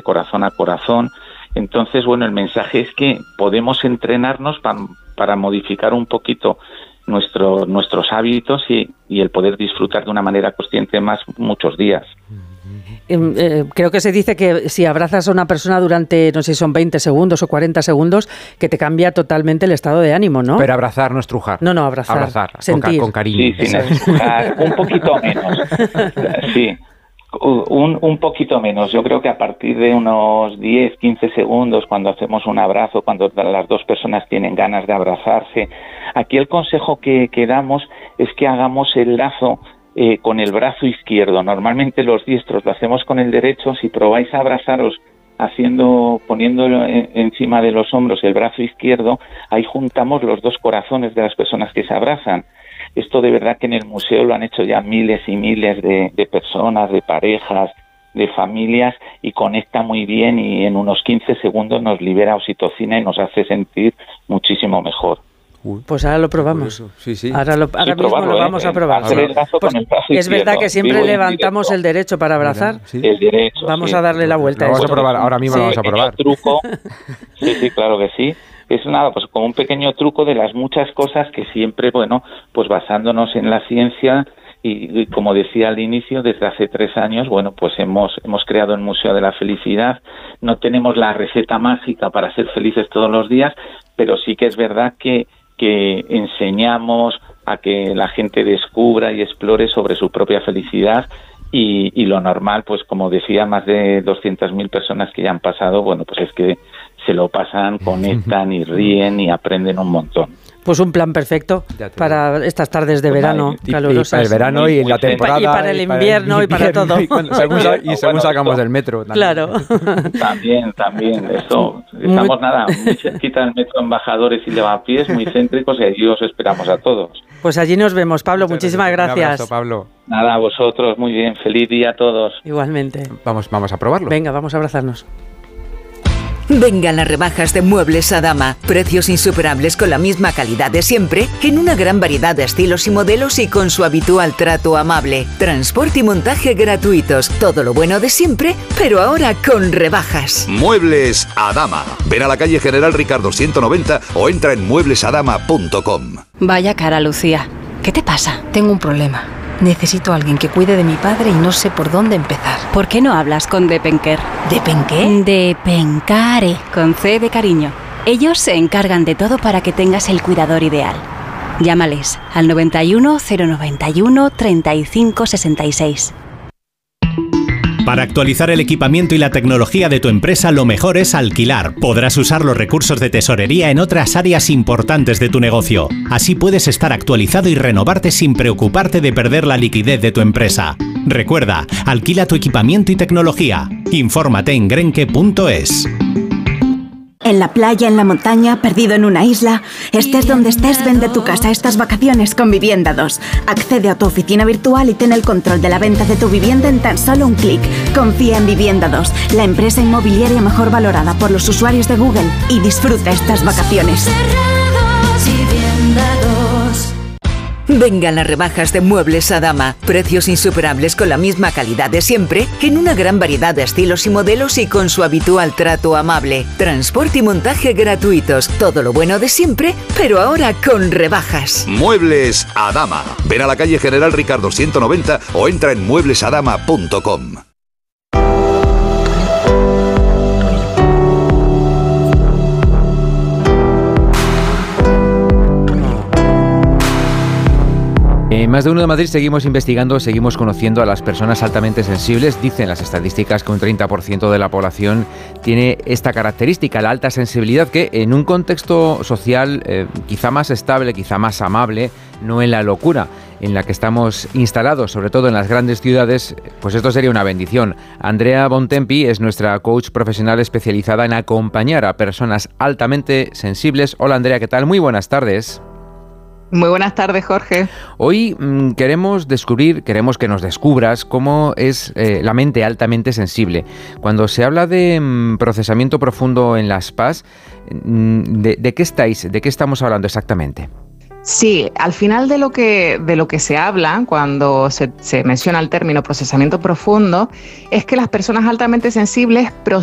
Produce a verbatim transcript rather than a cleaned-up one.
corazón a corazón. Entonces, bueno, el mensaje es que podemos entrenarnos pa, para modificar un poquito nuestro, nuestros hábitos y, y el poder disfrutar de una manera consciente más muchos días. Eh, eh, creo que se dice que si abrazas a una persona durante, no sé si son veinte segundos o cuarenta segundos, que te cambia totalmente el estado de ánimo, ¿no? Pero abrazar no estrujar. No, no, abrazar. Abrazar, sentir. Con, con cariño. Sí, sin estrujar, un poquito menos. Sí, un, un poquito menos. Yo creo que a partir de unos diez, quince segundos, cuando hacemos un abrazo, cuando las dos personas tienen ganas de abrazarse, aquí el consejo que, que damos es que hagamos el lazo Eh, con el brazo izquierdo. Normalmente los diestros lo hacemos con el derecho. Si probáis a abrazaros haciendo, poniéndolo en, encima de los hombros el brazo izquierdo, ahí juntamos los dos corazones de las personas que se abrazan. Esto de verdad que en el museo lo han hecho ya miles y miles de, de personas, de parejas, de familias, y conecta muy bien, y en unos quince segundos nos libera oxitocina y nos hace sentir muchísimo mejor. Pues ahora lo probamos. Sí, sí. Ahora, lo, ahora sí, mismo probarlo, lo vamos eh, a probar. hacer el lazo pues con el brazo es izquierdo. verdad que siempre Vivo levantamos el derecho para abrazar. ¿Sí? El derecho. Vamos sí. a darle la vuelta. Lo vamos a a probar, ahora mismo sí. lo vamos a probar. Truco. Sí, sí, claro que sí. Es nada, pues como un pequeño truco de las muchas cosas que siempre, bueno, pues basándonos en la ciencia y, y como decía al inicio, desde hace tres años, bueno, pues hemos hemos creado el Museo de la Felicidad. No tenemos la receta mágica para ser felices todos los días, pero sí que es verdad que que enseñamos a que la gente descubra y explore sobre su propia felicidad y, y lo normal, pues como decía, más de doscientas mil personas que ya han pasado, bueno, pues es que se lo pasan, conectan y ríen y aprenden un montón. Pues un plan perfecto para estas tardes de verano y, calurosas. Y para el verano muy, y en la temporada. Y para el invierno y para, y para todo. Y, cuando, según, y según salgamos del metro. También. Claro. También, también. Eso, estamos muy... nada, muy cerquita del metro Embajadores y Lavapiés, muy céntricos, y allí os esperamos a todos. Pues allí nos vemos, Pablo. Muchas muchísimas gracias. gracias. Un abrazo, Pablo. Nada, a vosotros. Muy bien. Feliz día a todos. Igualmente. Vamos, vamos a probarlo. Venga, vamos a abrazarnos. Vengan las rebajas de Muebles Adama. Precios insuperables con la misma calidad de siempre, en una gran variedad de estilos y modelos y con su habitual trato amable. Transporte y montaje gratuitos. Todo lo bueno de siempre, pero ahora con rebajas. Muebles Adama. Ven a la calle General Ricardo ciento noventa o entra en muebles adama punto com. Vaya cara, Lucía. ¿Qué te pasa? Tengo un problema. Necesito a alguien que cuide de mi padre y no sé por dónde empezar. ¿Por qué no hablas con Depenker? ¿Depenqué? Depencare, con C de cariño. Ellos se encargan de todo para que tengas el cuidador ideal. Llámales al noventa y uno, cero noventa y uno, treinta y cinco sesenta y seis. Para actualizar el equipamiento y la tecnología de tu empresa, lo mejor es alquilar. Podrás usar los recursos de tesorería en otras áreas importantes de tu negocio. Así puedes estar actualizado y renovarte sin preocuparte de perder la liquidez de tu empresa. Recuerda, alquila tu equipamiento y tecnología. Infórmate en grenke punto es. En la playa, en la montaña, perdido en una isla. Estés donde estés, vende tu casa estas vacaciones con Vivienda dos. Accede a tu oficina virtual y ten el control de la venta de tu vivienda en tan solo un clic. Confía en Vivienda dos, la empresa inmobiliaria mejor valorada por los usuarios de Google, y disfruta estas vacaciones. Vengan las rebajas de Muebles Adama. Precios insuperables con la misma calidad de siempre, en una gran variedad de estilos y modelos y con su habitual trato amable. Transporte y montaje gratuitos. Todo lo bueno de siempre, pero ahora con rebajas. Muebles Adama. Ven a la calle General Ricardo ciento noventa o entra en muebles adama punto com. En Más de Uno de Madrid seguimos investigando, seguimos conociendo a las personas altamente sensibles. Dicen las estadísticas que un treinta por ciento de la población tiene esta característica, la alta sensibilidad, que en un contexto social eh, quizá más estable, quizá más amable, no en la locura en la que estamos instalados, sobre todo en las grandes ciudades, pues esto sería una bendición. Andrea Bontempi es nuestra coach profesional especializada en acompañar a personas altamente sensibles. Hola Andrea, ¿qué tal? Muy buenas tardes. Muy buenas tardes, Jorge. Hoy mmm, queremos descubrir, queremos que nos descubras cómo es eh, la mente altamente sensible. Cuando se habla de mmm, procesamiento profundo en las P A S, mmm, de, ¿de qué estáis, de qué estamos hablando exactamente? Sí, al final de lo que, de lo que se habla cuando se, se menciona el término procesamiento profundo es que las personas altamente sensibles